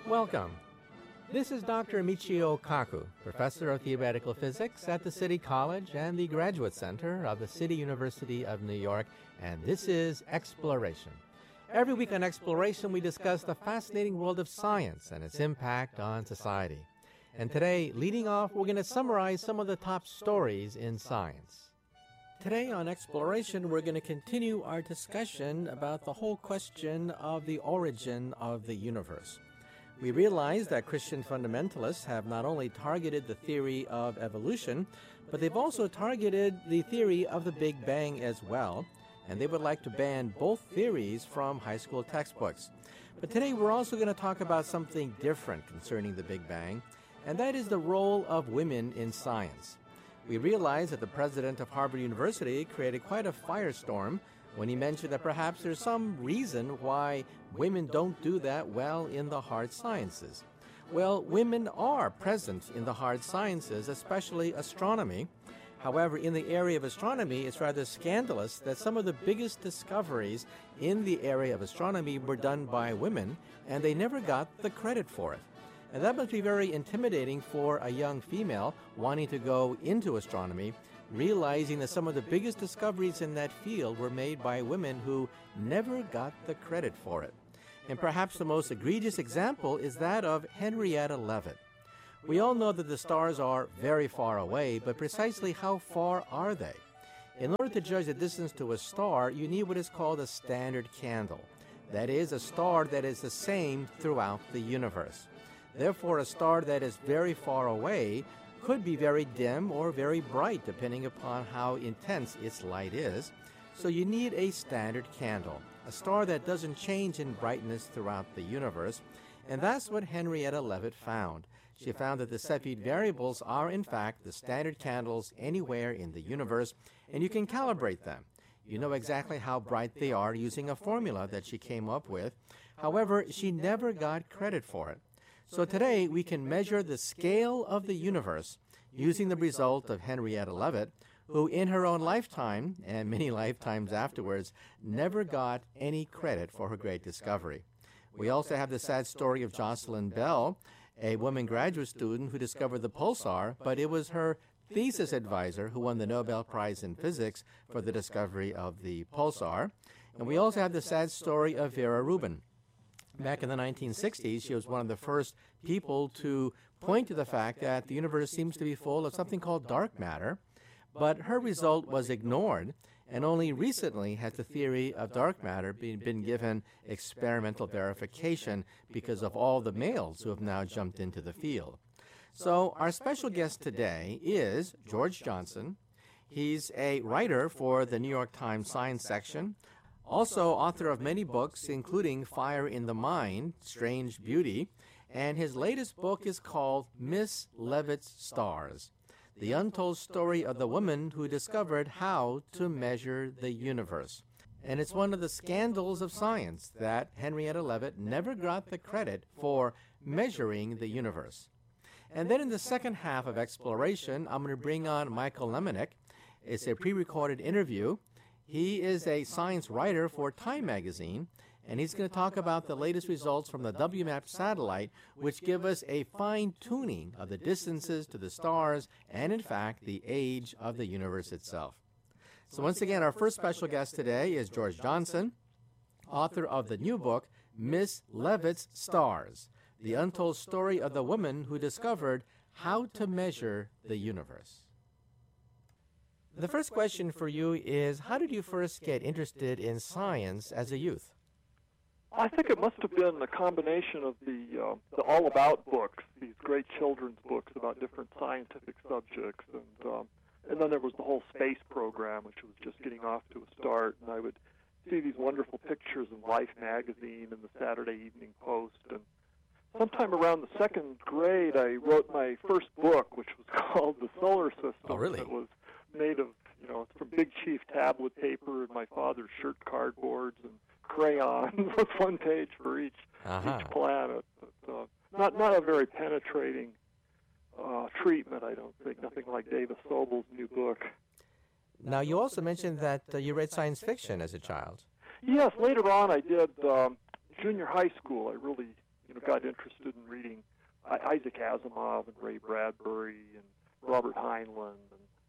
Welcome. This is Dr. Michio Kaku, Professor of Theoretical Physics at the City College and the Graduate Center of the City University of New York, and this is Exploration. Every week on Exploration, we discuss the fascinating world of science and its impact on society. And today, leading off, we're going to summarize some of the top stories in science. Today on Exploration, we're going to continue our discussion about the whole question of the origin of the universe. We realize that Christian fundamentalists have not only targeted the theory of evolution, but they've also targeted the theory of the Big Bang as well, and they would like to ban both theories from high school textbooks. But today we're also going to talk about something different concerning the Big Bang, and that is the role of women in science. We realize that the president of Harvard University created quite a firestorm when he mentioned that perhaps there's some reason why women don't do that well in the hard sciences. Well, women are present in the hard sciences, especially astronomy. However, in the area of astronomy, it's rather scandalous that some of the biggest discoveries in the area of astronomy were done by women, and they never got the credit for it. And that must be very intimidating for a young female wanting to go into astronomy, realizing that some of the biggest discoveries in that field were made by women who never got the credit for it. And perhaps the most egregious example is that of Henrietta Leavitt. We all know that the stars are very far away, but precisely how far are they? In order to judge the distance to a star, you need what is called a standard candle. That is, a star that is the same throughout the universe. Therefore, a star that is very far away could be very dim or very bright, depending upon how intense its light is. So you need a standard candle, a star that doesn't change in brightness throughout the universe. And that's what Henrietta Leavitt found. She found that the Cepheid variables are, in fact, the standard candles anywhere in the universe, and you can calibrate them. You know exactly how bright they are using a formula that she came up with. However, she never got credit for it. So today, we can measure the scale of the universe using the result of Henrietta Leavitt, who in her own lifetime, and many lifetimes afterwards, never got any credit for her great discovery. We also have the sad story of Jocelyn Bell, a woman graduate student who discovered the pulsar, but it was her thesis advisor who won the Nobel Prize in Physics for the discovery of the pulsar. And we also have the sad story of Vera Rubin. Back in the 1960s, she was one of the first people to point to the fact that the universe seems to be full of something called dark matter, but her result was ignored, and only recently has the theory of dark matter been given experimental verification because of all the males who have now jumped into the field. So our special guest today is George Johnson. He's a writer for the New York Times Science section, also author of many books, including Fire in the Mind, Strange Beauty, and his latest book is called Miss Leavitt's Stars, the untold story of the woman who discovered how to measure the universe. And it's one of the scandals of science that Henrietta Leavitt never got the credit for measuring the universe. And then in the second half of Exploration, I'm going to bring on Michael Lemonick. It's a pre-recorded interview. He is a science writer for Time magazine, and he's going to talk about the latest results from the WMAP satellite, which give us a fine-tuning of the distances to the stars and, in fact, the age of the universe itself. So once again, our first special guest today is George Johnson, author of the new book, Miss Leavitt's Stars, the untold story of the woman who discovered how to measure the universe. The first question for you is, how did you first get interested in science as a youth? I think it must have been a combination of the All About books, these great children's books about different scientific subjects, and then there was the whole space program, which was just getting off to a start, and I would see these wonderful pictures in Life magazine and the Saturday Evening Post, and sometime around the second grade, I wrote my first book, which was called The Solar System. Oh, really? It was made of, it's from Big Chief tablet paper and my father's shirt cardboards and crayons with one page for each planet. But, not a very penetrating treatment, I don't think. Nothing like Davis Sobel's new book. Now, you also mentioned that you read science fiction as a child. Yes, later on I did junior high school. I really got interested in reading Isaac Asimov and Ray Bradbury and Robert Heinlein,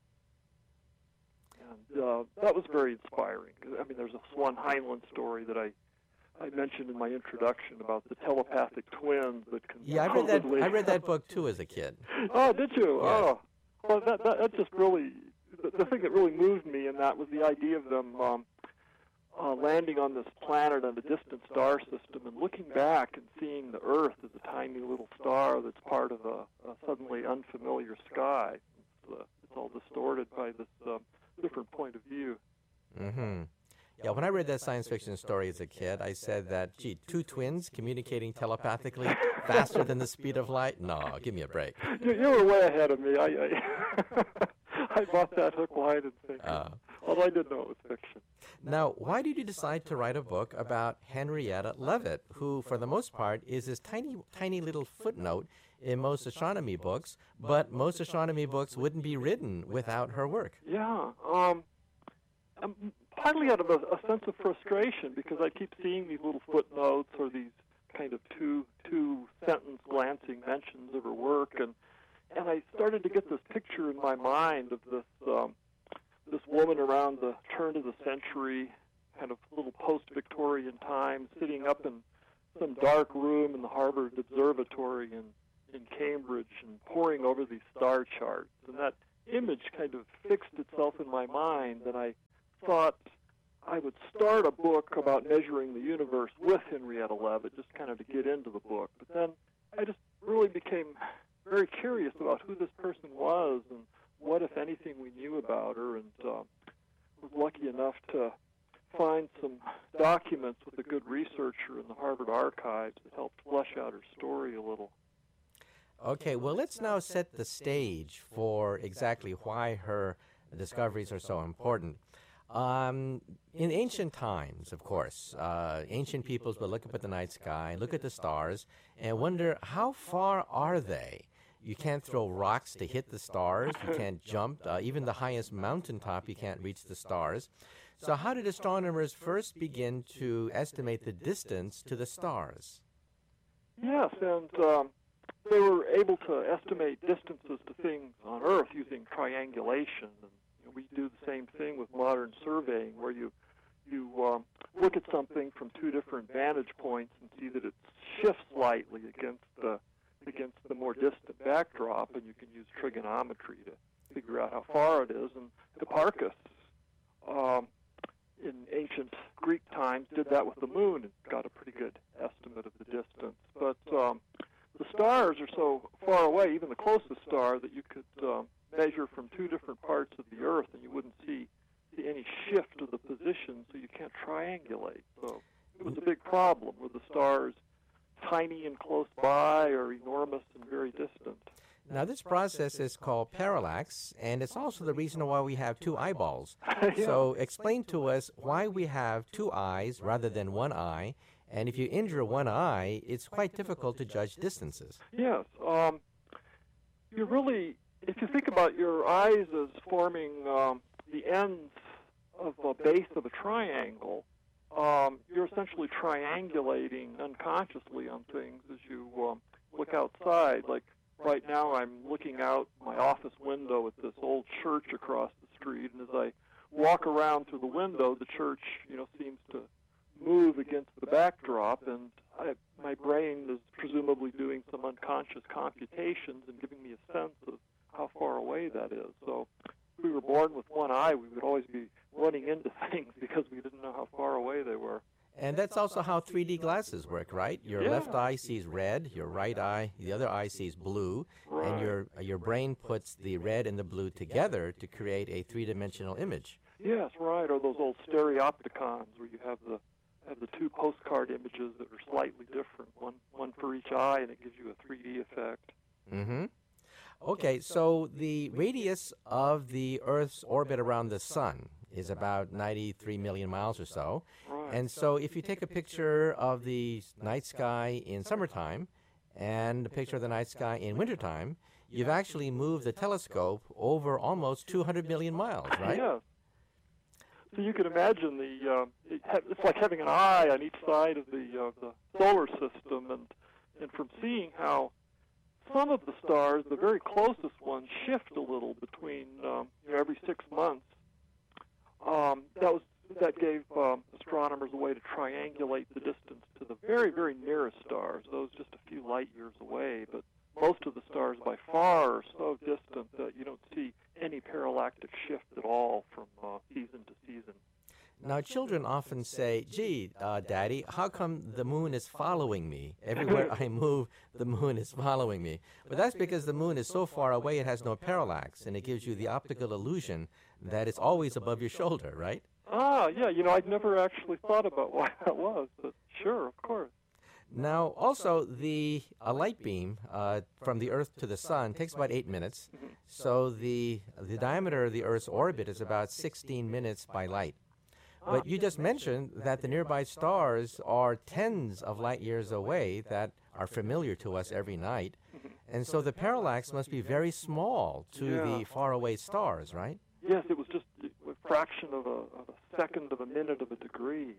and that was very inspiring. I mean, there's this one Heinlein story that I mentioned in my introduction about the telepathic twins that can. Yeah, I read that book too as a kid. Oh, did you? Yes. Oh, well, that just really, the thing that really moved me in that was the idea of them landing on this planet on a distant star system and looking back and seeing the Earth as a tiny little star that's part of a suddenly unfamiliar sky. It's all distorted by this different point of view. Mm-hmm. Yeah, when I read that science fiction story as a kid, I said that, gee, two twins communicating telepathically faster than the speed of light? No, give me a break. You were way ahead of me. I bought that hook, line, and sinker. Although I didn't know it was fiction. Now, why did you decide to write a book about Henrietta Leavitt, who, for the most part, is this tiny little footnote in most astronomy books, but most astronomy books wouldn't be written without her work? Yeah. Partly out of a sense of frustration, because I keep seeing these little footnotes or these kind of two-sentence glancing mentions of her work, and I started to get this picture in my mind of this woman around the turn of the century, kind of little post-Victorian time, sitting up in some dark room in the Harvard Observatory in Cambridge and poring over these star charts. And that image kind of fixed itself in my mind, and I thought I would start a book about measuring the universe with Henrietta Leavitt, just kind of to get into the book. But then I just really became very curious about who this person was and what, if anything, we knew about her, and was lucky enough to find some documents with a good researcher in the Harvard archives that helped flesh out her story a little. Okay, well, let's now set the stage for exactly why her discoveries are so important. In ancient times, of course, ancient peoples would look up at the night sky, look at the stars, and wonder, how far are they? You can't throw rocks to hit the stars. You can't jump. Even the highest mountaintop, you can't reach the stars. So how did astronomers first begin to estimate the distance to the stars? Yes, and they were able to estimate distances to things on Earth using triangulation. And we do the same thing with modern surveying, where you look at something from two different vantage points and see that it shifts slightly against the more distant backdrop, and you can use trigonometry to figure out how far it is. And Hipparchus, in ancient Greek times, did that with the moon and got a pretty good estimate of the distance. But the stars are so far away, even the closest star, that you could measure from two different parts of the Earth, and you wouldn't see any shift of the position, so you can't triangulate. So it was a big problem. Were the stars tiny and close by, or enormous and very distant? Now, this process is called parallax, and it's also the reason why we have two eyeballs. Yeah. So explain to us why we have two eyes rather than one eye, and if you injure one eye, it's quite difficult to judge distances. Yes. You really, if you think about your eyes as forming the ends of a base of a triangle, you're essentially triangulating unconsciously on things as you look outside. Like right now, I'm looking out my office window at this old church across the street, and as I walk around through the window, the church, seems to move against the backdrop, and my brain is presumably doing some unconscious computations and giving me a sense of how far away that is. So if we were born with one eye, we would always be running into things because we didn't know how far away they were. And that's also how 3D glasses work, right? Your left eye sees red, your right eye, the other eye sees blue, right. And your brain puts the red and the blue together to create a three-dimensional image. Yes, right, or those old stereopticons where you have the two postcard images that are slightly different, one for each eye, and it gives you a 3D effect. Mm-hmm. Okay, so the radius of the Earth's orbit around the sun is about 93 million miles or so. Right. And so if you take a picture of the night sky in summertime and a picture of the night sky in wintertime, you've actually moved the telescope over almost 200 million miles, right? Yes. So you can imagine it's like having an eye on each side of the solar system, and and from seeing how some of the stars, the very closest ones, shift a little between every 6 months. That gave astronomers a way to triangulate the distance to the very, very nearest stars, those just a few light years away. But most of the stars by far are so distant that you don't see any parallactic shift at all from season to season. Now, children often say, gee, Daddy, how come the moon is following me? Everywhere I move, the moon is following me. But that's because the moon is so far away it has no parallax, and it gives you the optical illusion that it's always above your shoulder, right? Yeah, I'd never actually thought about why that was, but sure, of course. Now, also, a light beam from the Earth to the Sun takes about 8 minutes, so the diameter of the Earth's orbit is about 16 minutes by light. But you just mentioned that the nearby stars are tens of light years away that are familiar to us every night, and so the parallax must be very small to the faraway stars, right? Yes, it was just a fraction of a second of a minute of a degree.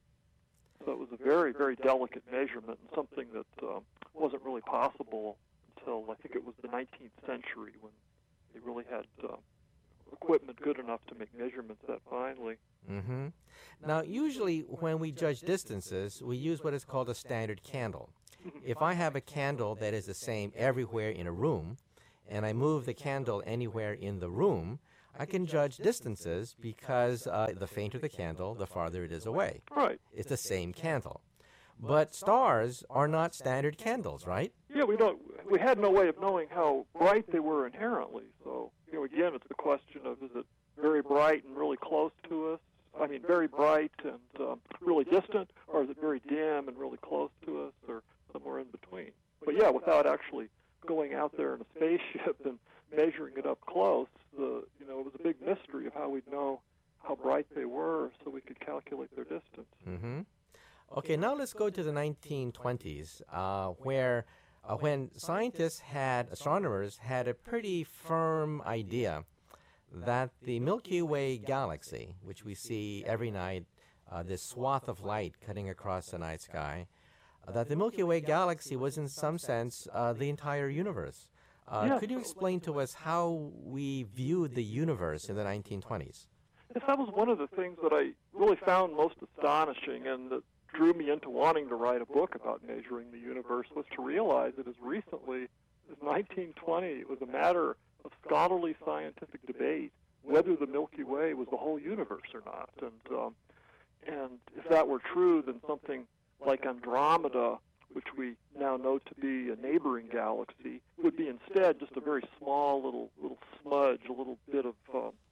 So it was a very, very delicate measurement, and something that wasn't really possible until I think it was the 19th century when they really had equipment good enough to make measurements that finely. Mm-hmm. Now, usually when we judge distances, we use what is called a standard candle. If I have a candle that is the same everywhere in a room, and I move the candle anywhere in the room, I can judge distances because the fainter the candle, the farther it is away. Right. It's the same candle. But stars are not standard candles, right? Yeah, we had no way of knowing how bright they were inherently. So, again, it's the question of, is it very bright and really close to us? I mean, very bright and really distant, or is it very dim and really close to us, or somewhere in between? But yeah, without actually going out there in a spaceship and measuring it up close, it was a big mystery of how we'd know how bright they were so we could calculate their distance. Mm-hmm. Okay, now let's go to the 1920s, where when astronomers had a pretty firm idea that the Milky Way galaxy, which we see every night, this swath of light cutting across the night sky, that the Milky Way galaxy was in some sense the entire universe. Could you explain to us how we viewed the universe in the 1920s? Yes, that was one of the things that I really found most astonishing and that drew me into wanting to write a book about measuring the universe, was to realize that as recently as 1920, it was a matter of scholarly scientific debate whether the Milky Way was the whole universe or not. And if that were true, then something like Andromeda, which we now know to be a neighboring galaxy, would be instead just a very small little smudge, a little bit of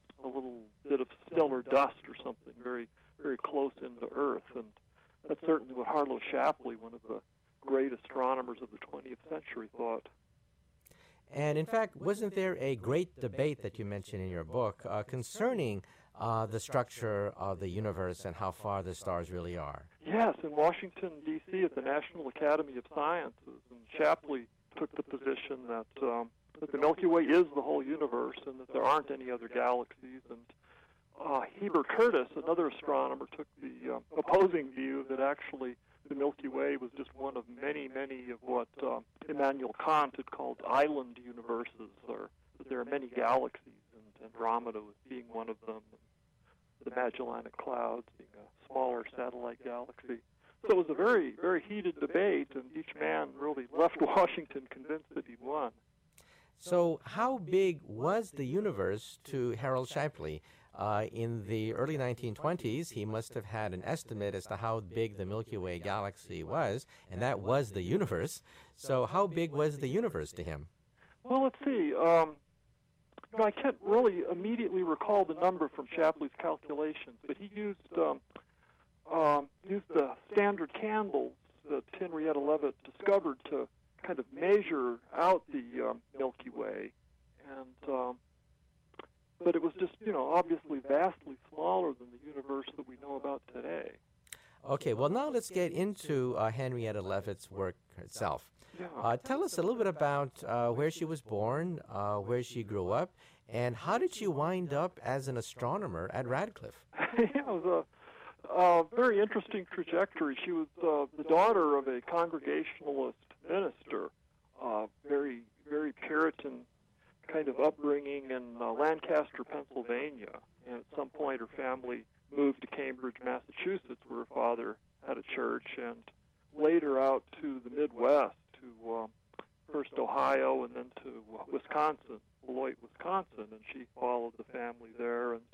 stellar dust or something, very, very close into Earth. And that's certainly what Harlow Shapley, one of the great astronomers of the 20th century, thought. And in fact, wasn't there a great debate that you mentioned in your book concerning the structure of the universe and how far the stars really are? Yes, in Washington, D.C., at the National Academy of Sciences, and Shapley took the position that the Milky Way is the whole universe and that there aren't any other galaxies. And Heber Curtis, another astronomer, took the opposing view that actually the Milky Way was just one of many, many of what Immanuel Kant had called island universes, or that there are many galaxies, and Andromeda was being one of them, and the Magellanic Clouds being a smaller satellite galaxy. So it was a very, very heated debate, and each man really left Washington convinced that he'd won. So how big was the universe to Harold Shapley? In the early 1920s, he must have had an estimate as to how big the Milky Way galaxy was, and that was the universe. So how big was the universe to him? Well, let's see. I can't really immediately recall the number from Shapley's calculations, but he used the standard candles that Henrietta Leavitt discovered to kind of measure out the Milky Way, and but it was just, obviously vastly smaller than the universe that we know about today. Okay, well, now let's get into Henrietta Leavitt's work itself. Yeah. Tell us a little bit about where she was born, where she grew up, and how did she wind up as an astronomer at Radcliffe? Yeah, it was Very interesting trajectory. She was the daughter of a Congregationalist minister, very, very Puritan kind of upbringing in Lancaster, Pennsylvania. And at some point, her family moved to Cambridge, Massachusetts, where her father had a church, and later out to the Midwest, to first Ohio and then to Wisconsin, Beloit, Wisconsin, and she followed the family there. And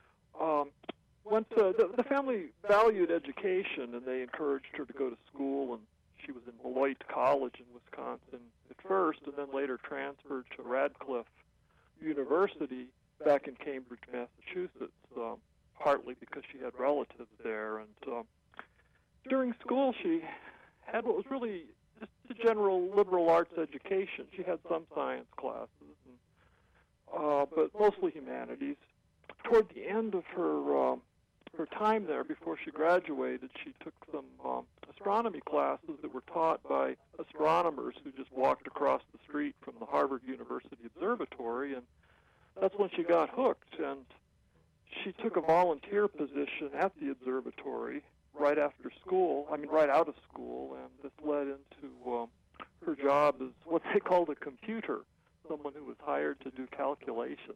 the family valued education, and they encouraged her to go to school, and she was in Beloit College in Wisconsin at first, and then later transferred to Radcliffe University back in Cambridge, Massachusetts, partly because she had relatives there. And during school, she had what was really just a general liberal arts education. She had some science classes, but mostly humanities. Toward the end of her time there, before she graduated, she took some astronomy classes that were taught by astronomers who just walked across the street from the Harvard University Observatory, and that's when she got hooked. And she took a volunteer position at the observatory right after school, right out of school, and this led into her job as what they called a computer, someone who was hired to do calculations.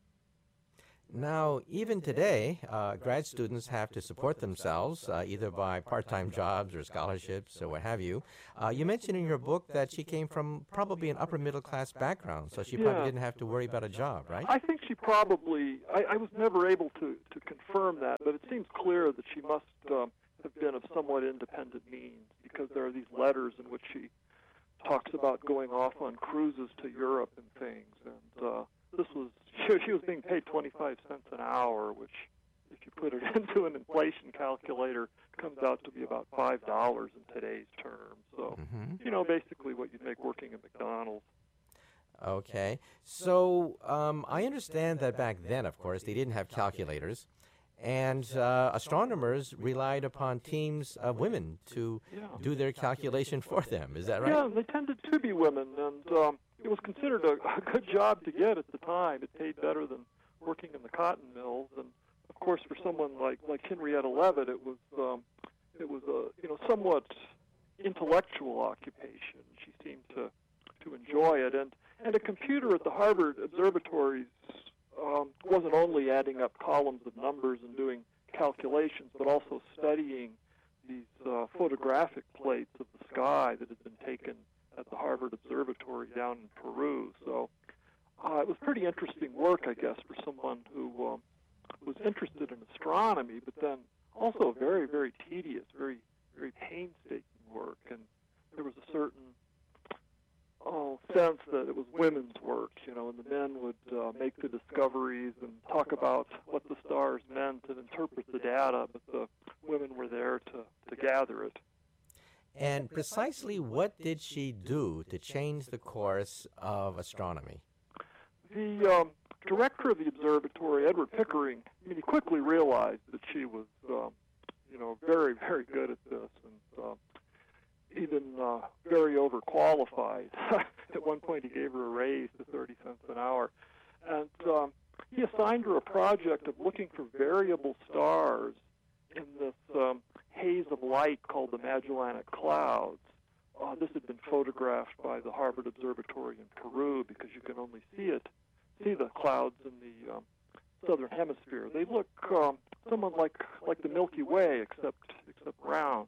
Now, even today, grad students have to support themselves either by part-time jobs or scholarships or what have you. You mentioned in your book that she came from probably an upper-middle-class background, so she probably didn't have to worry about a job, right? I think she probably, I was never able to confirm that, but it seems clear that she must have been of somewhat independent means, because there are these letters in which she talks about going off on cruises to Europe and things, and she was being paid 25 cents an hour, which, if you put it into an inflation calculator, comes out to be about $5 in today's terms. So, basically what you'd make working at McDonald's. Okay. So I understand that back then, of course, they didn't have calculators, and astronomers relied upon teams of women to do their calculation for them. Is that right? Yeah, they tended to be women, and it was considered a good job to get at the time. It paid better than working in the cotton mills, and of course, for someone like Henrietta Leavitt, it was a somewhat intellectual occupation. She seemed to enjoy it, and a computer at the Harvard observatories wasn't only adding up columns of numbers and doing calculations, but also studying these photographic plates of the sky that had been taken at the Harvard Observatory down in Peru. So it was pretty interesting work, I guess, for someone who was interested in astronomy, but then also very, very tedious, very, very painstaking work. And there was a certain sense that it was women's work, and the men would make the discoveries and talk about what the stars meant and interpret the data, but the women were there to gather it. And precisely what did she do to change the course of astronomy? The director of the observatory, Edward Pickering, he quickly realized that she was, very, very good at this, and even very overqualified. At one point, he gave her a raise to 30 cents an hour. And he assigned her a project of looking for variable stars in this haze of light called the Magellanic Clouds. This had been photographed by the Harvard Observatory in Peru, because you can only see the clouds in the southern hemisphere. They look somewhat like the Milky Way, except round.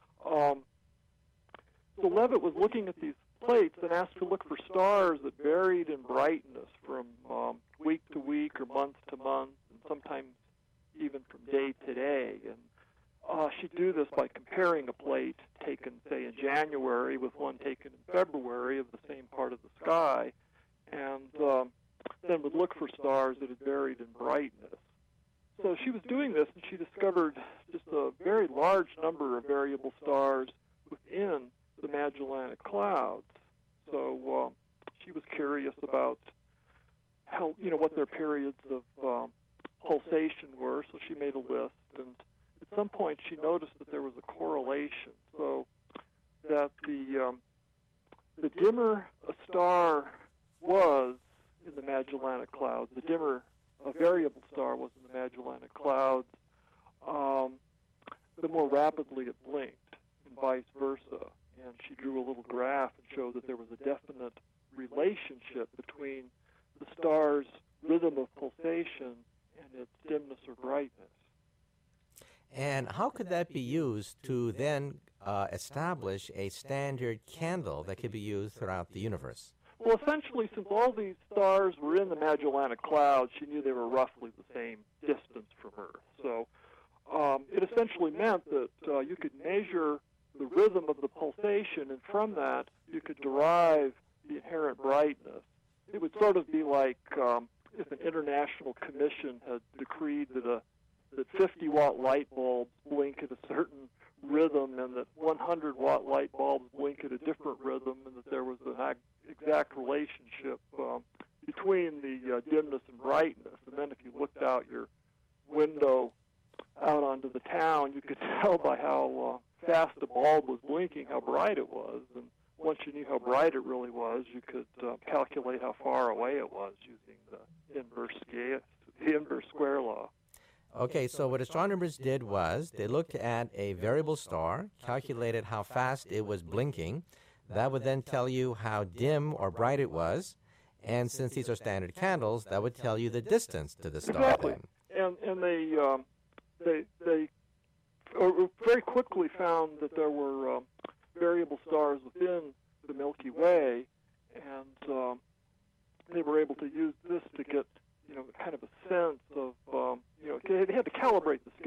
So Leavitt was looking at these plates and asked to look for stars that varied in brightness from week to week or month to month, and sometimes even from day to day. And she'd do this by comparing a plate taken, say, in January with one taken in February of the same part of the sky, and then would look for stars that had varied in brightness. So she was doing this, and she discovered just a very large number of variable stars within the Magellanic Clouds. So she was curious about how, what their periods of pulsation were, so she made a list, and at some point she noticed that there was a correlation, so that the dimmer a star was in the Magellanic Clouds, the dimmer a variable star was in the Magellanic Clouds, the more rapidly it blinked, and vice versa. And she drew a little graph and showed that there was a definite relationship between the star's rhythm of pulsation and its dimness or brightness. And how could that be used to then establish a standard candle that could be used throughout the universe? Well, essentially, since all these stars were in the Magellanic Cloud, she knew they were roughly the same distance from Earth. So it essentially meant that you could measure the rhythm of the pulsation, and from that you could derive the inherent brightness. It would sort of be like if an international commission had decreed that 50-watt light bulbs blink at a certain rhythm and that 100-watt light bulbs blink at a different rhythm, and that there was an exact relationship between the dimness and brightness. And then if you looked out your window out onto the town, you could tell by how fast the bulb was blinking how bright it was. And once you knew how bright it really was, you could calculate how far away it was using the inverse square law. Okay, so what astronomers did was they looked at a variable star, calculated how fast it was blinking. That would then tell you how dim or bright it was. And since these are standard candles, that would tell you the distance to the star. Exactly. Then. And they very quickly found that there were variable stars within the Milky Way, and they were able to use this to get kind of a sense of they had to calibrate the